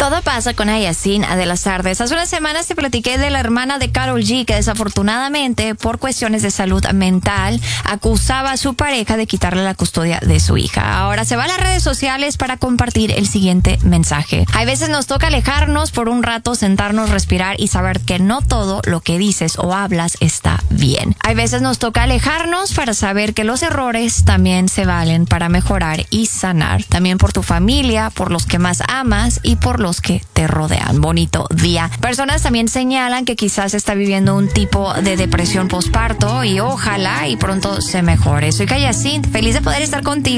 Todo pasa con Ayasin de las tardes. Hace unas semanas te platiqué de la hermana de Karol G, que desafortunadamente, por cuestiones de salud mental, acusaba a su pareja de quitarle la custodia de su hija. Ahora se va a las redes sociales para compartir el siguiente mensaje. Hay veces nos toca alejarnos por un rato, sentarnos, respirar y saber que no todo lo que dices o hablas está bien. Hay veces nos toca alejarnos para saber que los errores también se valen para mejorar y sanar. También por tu familia, por los que más amas y por los que te rodean. Bonito día. Personas también señalan que quizás está viviendo un tipo de depresión postparto y ojalá y pronto se mejore. Soy Ayasin, feliz de poder estar contigo.